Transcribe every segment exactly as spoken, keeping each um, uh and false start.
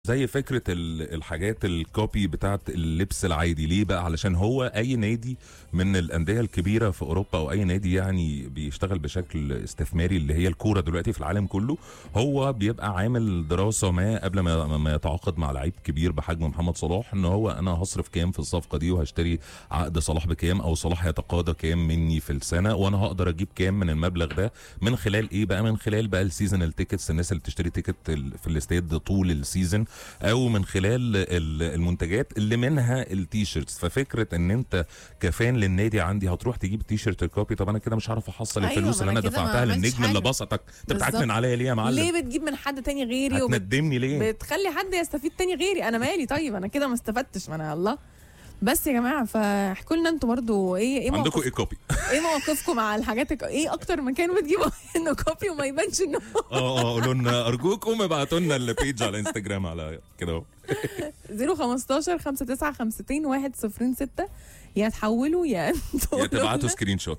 زي فكرة ال- الحاجات الكوبي بتاعت اللبس العادي. ليه بقى؟ علشان هو اي نادي من الاندية الكبيرة في اوروبا او اي نادي يعني بيشتغل بشكل استثماري اللي هي الكورة دلوقتي في العالم كله، هو بيبقى عامل دراسة ما قبل ما ما يتعاقد مع لعيب كبير بحجم محمد صلاح، ان هو انا هصرف كام في الصفقة دي وهشتري عقد صلاح بكام، او صلاح يتقاضى كام مني في السنة، وانا هقدر اجيب كام من المبلغ ده من خلال ايه بقى؟ من خلال بقى السيزونال تيكتس، الناس اللي بتشتري تيكت في الاستاد طول السيزون، او من خلال المنتجات اللي منها التيشيرتس. ففكره ان انت كفان للنادي عندي هتروح تجيب تيشيرت الكوبي، طب انا كده مش هعرف احصل أيوة، الفلوس ما اللي أنا انا كده ما دفعتها عملتش للنجم حاجة. اللي بسطك. انت بتعكنن بالظبط. عليا ليه يا معلم؟ ليه بتجيب من حد تاني غيري وبت... هتندمني ليه؟ بتخلي حد يستفيد تاني غيري؟ انا مالي؟ طيب انا كده ما استفدتش، ما انا الله. بس يا جماعه فاحكوا لنا انتوا برضو ايه ايه عندكم موقف ايه كوبي؟ ايه مواقفكم مع الحاجات الك- ايه اكتر مكان بتجيبوا انه كوبي وما يبانش انه اه اه قولوا لنا ارجوكم، ابعتوا لنا البيج على انستجرام على كده اهو. صفر خمستاشر خمسة تسعة خمسة واحد صفر ستة. يا تحولوا يا انتوا يا قولوا تبعتوا لنا. سكرين شوت.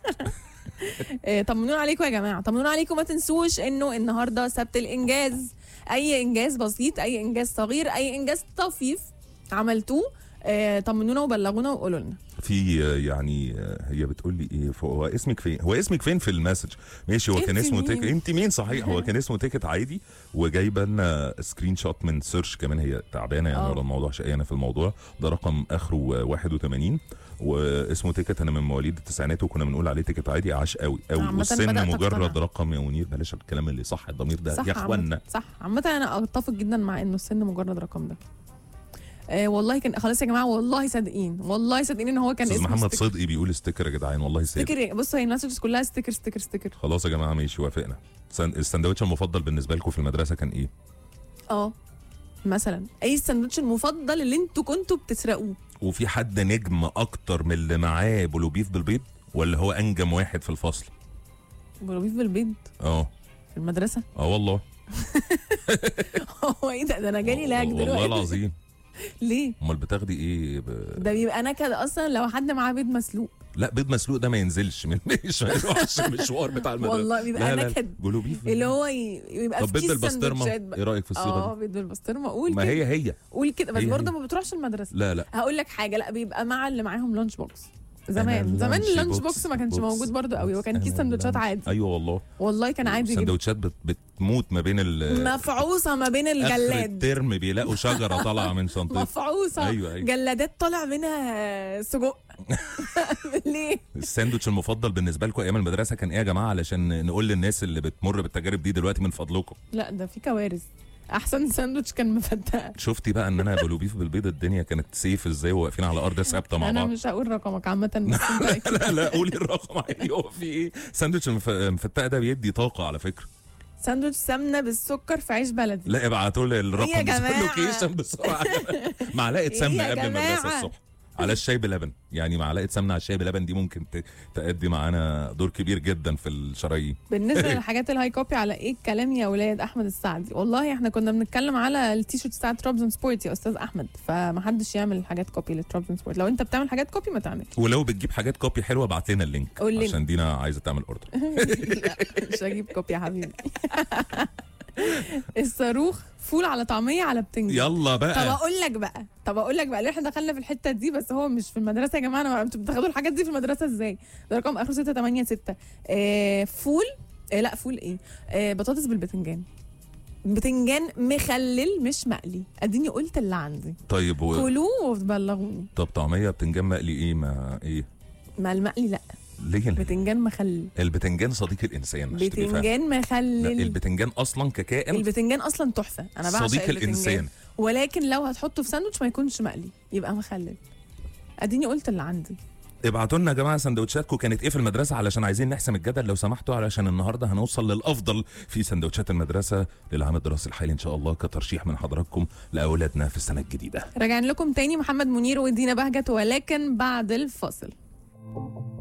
إيه، طمنونا عليكم يا جماعه، طمنونا عليكم. ما تنسوش انه النهارده سبت الانجاز، اي انجاز بسيط، اي انجاز صغير، اي انجاز طفيف عملتوه، إيه، طمنونا وبلغونا وقولوا لنا. في يعني هي بتقول لي ايه، هو اسمك فين؟ هو اسمك فين في المسج؟ ماشي، هو كان انت اسمه مين؟ تيكت. انت مين صحيح؟ هو كان اسمه تيكت عادي، وجايبه لنا سكرين شوت من سيرش كمان، هي تعبانه يعني اه. ولا الموضوع شقيانه في الموضوع ده. رقم اخره واحد وثمانين واسمه تيكت. انا من مواليد التسعينات وكنا بنقول عليه تيكت عادي. عاش قوي قوي. عامة والسن بدأت مجرد أقتنع. رقم يا منير، بلاش الكلام اللي صح الضمير ده صح يا اخوانا. عامة- صح عامة انا اتفق جدا مع انه السن مجرد رقم ده. آه والله كان خلاص يا جماعه، والله صادقين، والله صادقين ان هو كان استاذ اسمه محمد ستيكر. صدقي بيقول ستيكر يا جدعان، والله صادق. ستيكر. بص هي المسجز كلها ستيكر ستيكر ستيكر. خلاص يا جماعه ماشي، وافقنا. سن- السندوتش المفضل بالنسبه لكم في المدرسه كان ايه؟ اه مثلا ايه الساندوتش المفضل اللي انتوا كنتوا بتسرقوه؟ وفي حد نجم اكتر من اللي معاه بلوبيف بالبيض، ولا هو انجم واحد في الفصل؟ بلوبيف بالبيض اه في المدرسه؟ اه والله. هو ايه ده؟ ده انا جالي لاج دلوقتي. والله العظيم. ليه؟ امال بتاخدي ايه ب... ده بيبقى نكد اصلا لو حد معاه بيض مسلوق. لا، بيض مسلوق ده ما ينزلش من مش ما يروحش المشوار بتاع المدرسه. والله بيبقى لا لا، نكد. بلوبيف. اللي هو ي- يبقى طب في بيض كيس بالبسطرمه سندوتشات ايه بقى. رايك في الصيغه اه دي؟ بيض بالبسطرمه. قول ما كده. هي هي. قول كده بس هي برضه هي. ما بتروحش المدرسه. لا لا. هقول لك حاجه، لا بيبقى مع اللي معاهم لانش بوكس. أنا زمان زمان اللانش اللانش بوكس- بوكس ما كانش بوكس- موجود برضه قوي، وكان بوكس. كيس أنا سندوتشات اللانش- عادي. ايوه والله. والله كان عادي جدا. سندوتشات بت... بتموت ما بين ال مفعوصه ما بين اخر الجلاد. الترم بيلاقوا شجره طالعه من شنطتها. مفعوصه. أيوة، أيوة. جلادات طالع منها سجق. ليه؟ الساندوتش المفضل بالنسبه لكم ايام المدرسه كان ايه يا جماعه؟ علشان نقول للناس اللي بتمر بالتجارب دي دلوقتي من فضلكم. لا ده في كوارث. احسن ساندوتش كان مفتقه. شفتي بقى ان انا بلوبيف بالبيض الدنيا كانت سيف ازاي، وواقفين على ارض ثابته مع انا بعض. مش هقول رقمك عامه بس انت أكيد. لا لا، قولي الرقم عادي. هو في ايه؟ ساندوتش المف- المفتق ده بيدي طاقه على فكره. ساندوتش سمنه بالسكر في عيش بلدي. لا ابعتوا لي يا الرقم جماعة. اللوكيشن بسرعه. معلقه إيه سمنه يا قبل المدرسه جماعة؟ الصبح على الشاي بلبن. يعني معلقه سمنه على الشاي بلبن دي ممكن ت- تأدي معانا دور كبير جدا في الشرايين. بالنسبه للحاجات الهاي كوبي، على ايه الكلام يا ولاد؟ احمد السعدي. والله احنا كنا بنتكلم على التيشيرت بتاع ترابزون سبورت يا استاذ احمد، فمحدش يعمل حاجات كوبي للترابزون سبورت. لو انت بتعمل حاجات كوبي ما تعمل. ولو بتجيب حاجات كوبي حلوه ابعت لنا اللينك، قول لنا. عشان دينا عايزه تعمل اوردر. لا مش هجيب كوبي يا حبيبي. الصاروخ فول على طعميه على بتنجان. يلا طب بقى. اقول لك بقى طب اقول لك بقى ليه احنا دخلنا في الحته دي؟ بس هو مش في المدرسه يا جماعه. انا انتوا بتاخدوا الحاجات دي في المدرسه ازاي؟ ده رقم اخره ستة تمانية ستة. آه فول. آه لا فول ايه؟ آه بطاطس بالبتنجان. بتنجان مخلل مش مقلي. اديني قلت اللي عندي. طيب و... كلوه وبلغوني. طب طعميه بتنجان مقلي ايه؟ ما ايه ما المقلي لا، ليه؟ بتنجان مخلل. البتنجان صديق الانسان. عشان تبقي فاهم. بتنجان لا، مخلل. البتنجان اصلا ككائن البتنجان اصلا تحفه، انا بعشق صديق البتنجان. الانسان. ولكن لو هتحطه في ساندوتش ما يكونش مقلي، يبقى مخلل. اديني قلت اللي عندي. ابعتوا لنا يا جماعه سندوتشاتكم كانت ايه في المدرسه، علشان عايزين نحسم الجدل لو سمحتوا، علشان النهارده هنوصل للافضل في سندوتشات المدرسه للعام الدراسي الحالي ان شاء الله، كترشيح من حضراتكم لاولادنا في السنه الجديده. راجعين لكم تاني محمد منير ودينا بهجت، ولكن بعد الفاصل.